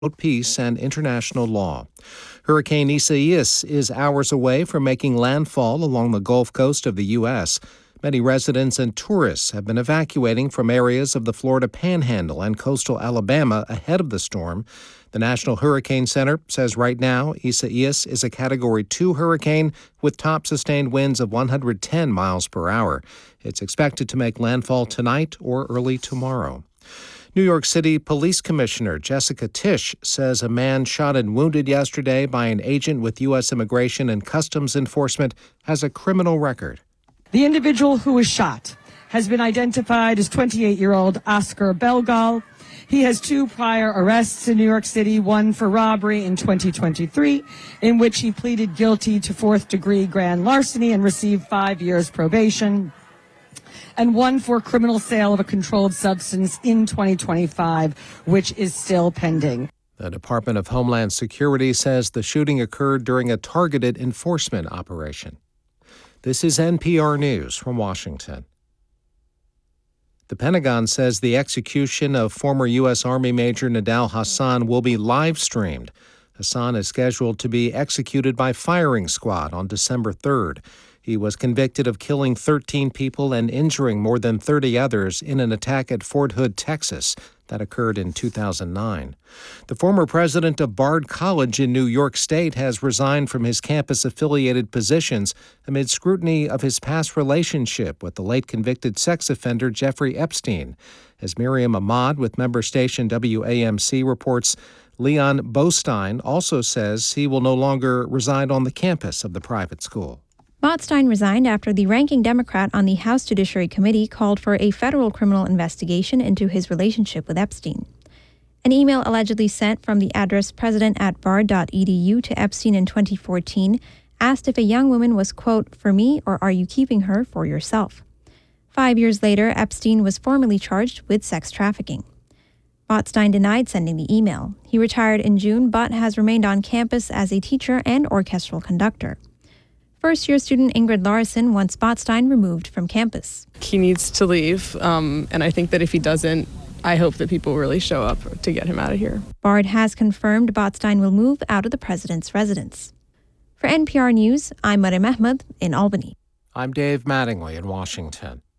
peace and international law. Hurricane Isaias is hours away from making landfall along the Gulf Coast of the U.S. Many residents and tourists have been evacuating from areas of the Florida Panhandle and coastal Alabama ahead of the storm. The National Hurricane Center says right now Isaias is a Category 2 hurricane with top sustained winds of 110 miles per hour. It's expected to make landfall tonight or early tomorrow. New York City Police Commissioner Jessica Tisch says a man shot and wounded yesterday by an agent with U.S. Immigration and Customs Enforcement has a criminal record. The individual who was shot has been identified as 28-year-old Oscar Belgal. He has 2 prior arrests in New York City, one for robbery in 2023, in which he pleaded guilty to 4th-degree grand larceny and received 5 years probation, and one for criminal sale of a controlled substance in 2025, which is still pending. The Department of Homeland Security says the shooting occurred during a targeted enforcement operation. This is NPR News from Washington. The Pentagon says the execution of former U.S. Army Major Nidal Hasan will be live-streamed. Hasan is scheduled to be executed by firing squad on December 3rd. He was convicted of killing 13 people and injuring more than 30 others in an attack at Fort Hood, Texas, that occurred in 2009. The former president of Bard College in New York State has resigned from his campus-affiliated positions amid scrutiny of his past relationship with the late convicted sex offender Jeffrey Epstein. As Miriam Ahmad with member station WAMC reports, Leon Bostein also says he will no longer reside on the campus of the private school. Bostein resigned after the ranking Democrat on the House Judiciary Committee called for a federal criminal investigation into his relationship with Epstein. An email allegedly sent from the address president@bard.edu to Epstein in 2014 asked if a young woman was, quote, for me, or are you keeping her for yourself? 5 years later, Epstein was formally charged with sex trafficking. Bostein denied sending the email. He retired in June, but has remained on campus as a teacher and orchestral conductor. First-year student Ingrid Larson wants Bostein removed from campus. He needs to leave, and I think that if he doesn't, I hope that people really show up to get him out of here. Bard has confirmed Bostein will move out of the president's residence. For NPR News, I'm Mariam Ahmed in Albany. I'm Dave Mattingly in Washington.